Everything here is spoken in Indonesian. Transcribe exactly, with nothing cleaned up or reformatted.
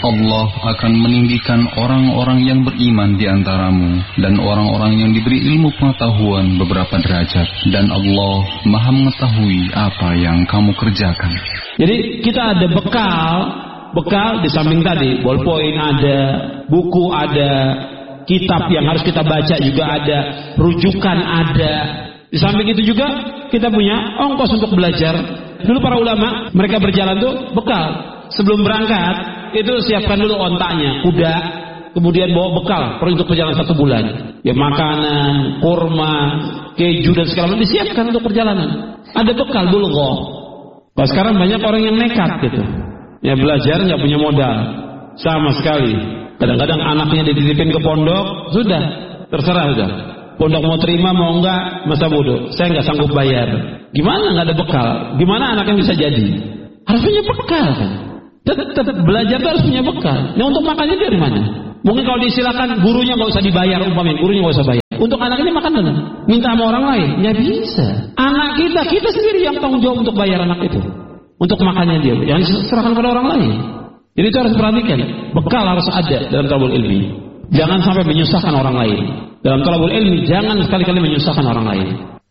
Allah akan meninggikan orang-orang yang beriman di antaramu dan orang-orang yang diberi ilmu pengetahuan beberapa derajat, dan Allah Maha mengetahui apa yang kamu kerjakan. Jadi kita ada bekal, bekal di samping tadi, ballpoint ada, buku ada, kitab yang harus kita baca juga ada, rujukan ada. Di samping itu juga kita punya ongkos untuk belajar. Dulu para ulama mereka berjalan tuh bekal sebelum berangkat. Itu siapkan dulu ontaknya, kuda, kemudian bawa bekal untuk perjalanan satu bulan. Ya makanan, kurma, keju dan segala macam disiapkan untuk perjalanan. Ada bekal dulu kok. Kalau sekarang banyak orang yang nekat gitu. Ya belajar nggak punya modal sama sekali. Kadang-kadang anaknya dititipin ke pondok, sudah terserah sudah. Pondok mau terima mau enggak, masa bodoh. Saya nggak sanggup bayar. Gimana nggak ada bekal? Gimana anaknya bisa jadi? Harus punya bekal kan? Tetap belajar itu harus punya bekal. Nah untuk makannya dari mana? Mungkin kalau disilakan gurunya nggak usah dibayar, umpamanya gurunya nggak usah bayar. Untuk anak ini makan dulu, minta sama orang lain, nggak bisa. Anak kita, kita sendiri yang tanggung jawab untuk bayar anak itu, untuk makannya dia, yang diserahkan pada orang lain. Jadi itu harus perhatikan. Bekal harus ada dalam thalabul ilmi. Jangan sampai menyusahkan orang lain. Dalam thalabul ilmi jangan sekali-kali menyusahkan orang lain.